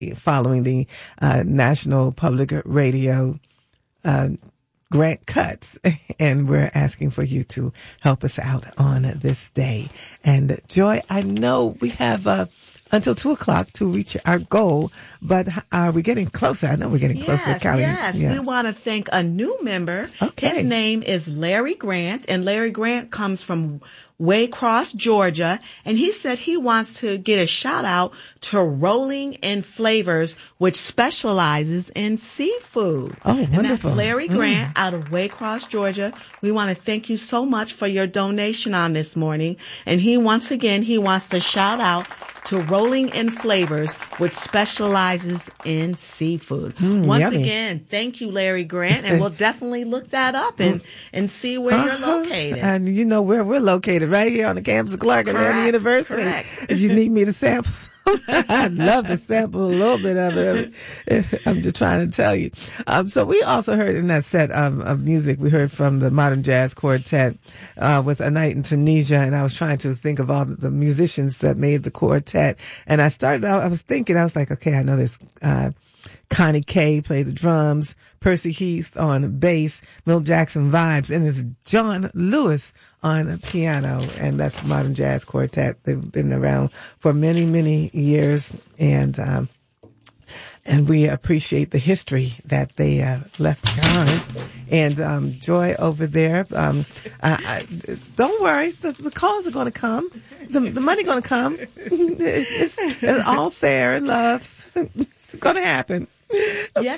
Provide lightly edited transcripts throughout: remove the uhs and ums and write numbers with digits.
following the National Public Radio grant cuts, and we're asking for you to help us out on this day. And Joy, I know we have until 2:00 to reach our goal, but are we getting closer? I know we're getting closer, Callie. Yes, we want to thank a new member. Okay. His name is Larry Grant, and Larry Grant comes from Waycross, Georgia, and he said he wants to get a shout out to Rolling in Flavors, which specializes in seafood. Oh, wonderful. And that's Larry Grant out of Waycross, Georgia. We want to thank you so much for your donation on this morning. And he wants to shout out to Rolling in Flavors, which specializes in seafood. Once yummy. again, thank you, Larry Grant, and we'll definitely look that up and see where you're located. And you know where we're located, right here on the campus of Clark Atlanta University. Correct. If you need me to sample, I'd love to sample a little bit of it. I'm just trying to tell you. So we also heard in that set of music, we heard from the Modern Jazz Quartet with A Night in Tunisia, and I was trying to think of all the musicians that made the quartet. And I was like, okay, I know this Connie Kay played the drums, Percy Heath on bass, Milt Jackson vibes, and it's John Lewis on piano, and that's Modern Jazz Quartet. They've been around for many, many years, and we appreciate the history that they left behind. And Joy over there, don't worry, the calls are going to come, the money going to come. It's all fair in love. It's going to happen. Yes.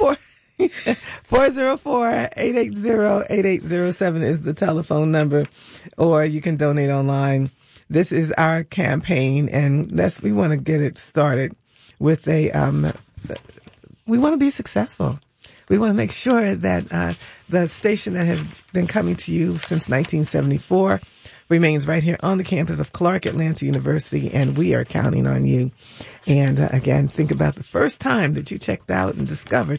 404-880-8807 is the telephone number, or you can donate online. This is our campaign, and we want to get it started with we want to be successful. We want to make sure that the station that has been coming to you since 1974 remains right here on the campus of Clark Atlanta University, and we are counting on you. And again, think about the first time that you checked out and discovered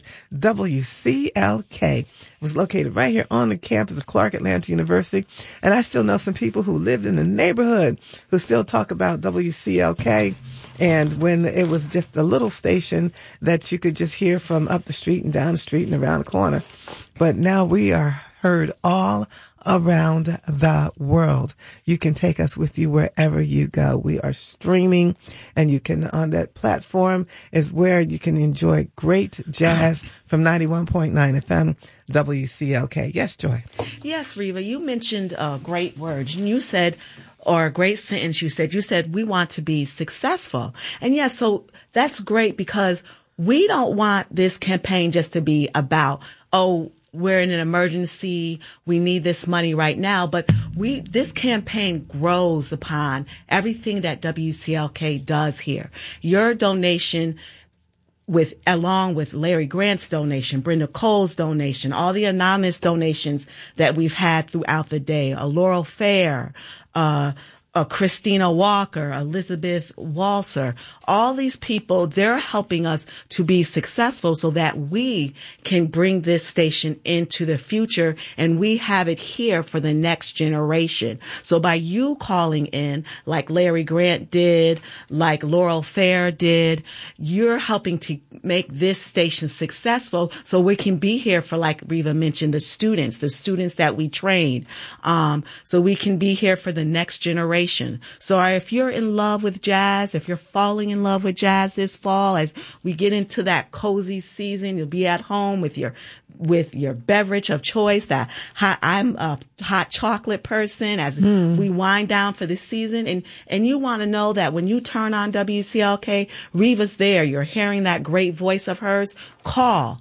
WCLK. It was located right here on the campus of Clark Atlanta University. And I still know some people who lived in the neighborhood who still talk about WCLK. And when it was just a little station that you could just hear from up the street and down the street and around the corner. But now we are heard all around the world. You can take us with you wherever you go. We are streaming, and you can, on that platform is where you can enjoy great jazz from 91.9 FM WCLK. Yes, Joy. Yes, Reva, you mentioned great words, and you said, or a great sentence you said, we want to be successful. And yes, so that's great, because we don't want this campaign just to be about, we're in an emergency, we need this money right now, but this campaign grows upon everything that WCLK does here. Your donation, along with Larry Grant's donation, Brenda Cole's donation, all the anonymous donations that we've had throughout the day, a Laurel Fair, Christina Walker, Elizabeth Walser, all these people, they're helping us to be successful so that we can bring this station into the future, and we have it here for the next generation. So by you calling in, like Larry Grant did, like Laurel Fair did, you're helping to make this station successful so we can be here for, like Reva mentioned, the students that we train, so we can be here for the next generation. So if you're in love with jazz, if you're falling in love with jazz this fall, as we get into that cozy season, you'll be at home with your beverage of choice. I'm a hot chocolate person as we wind down for the season. And you want to know that when you turn on WCLK, Reva's there. You're hearing that great voice of hers. Call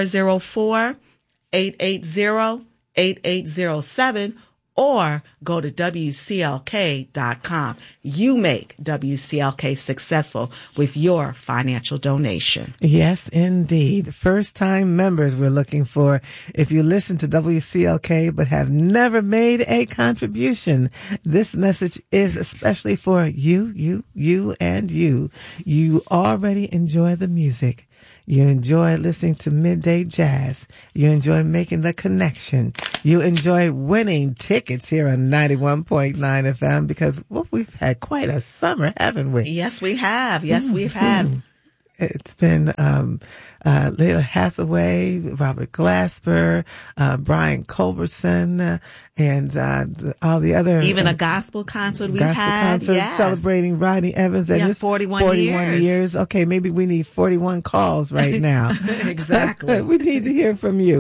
404-880-8807. Or go to WCLK.com. You make WCLK successful with your financial donation. Yes, indeed. First-time members we're looking for. If you listen to WCLK but have never made a contribution, this message is especially for you, and you. You already enjoy the music. You enjoy listening to Midday Jazz. You enjoy making the connection. You enjoy winning tickets here on 91.9 FM, because we've had quite a summer, haven't we? Yes, we have. Yes, we've had. It's been Layla Hathaway, Robert Glasper, Brian Culberson, and all the other. Even a gospel concert we've had. Yes. Celebrating Rodney Evans and his 41 years. Okay, maybe we need 41 calls right now. Exactly. We need to hear from you.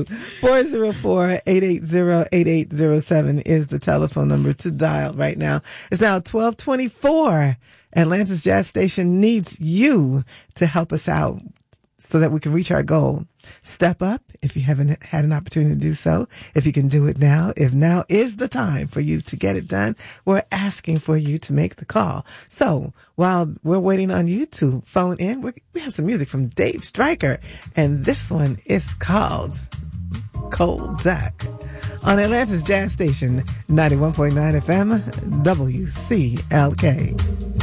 404-880-8807 is the telephone number to dial right now. It's now 12:24. Atlanta's Jazz Station needs you to help us out so that we can reach our goal. Step up if you haven't had an opportunity to do so. If you can do it now, if now is the time for you to get it done, we're asking for you to make the call. So while we're waiting on you to phone in, we have some music from Dave Stryker, and this one is called Cold Duck on Atlanta's Jazz Station, 91.9 FM, WCLK.